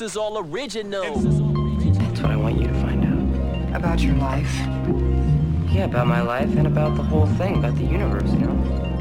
is all original. That's what I want you to find out. About your life? Yeah, about my life and about the whole thing, about the universe, you know?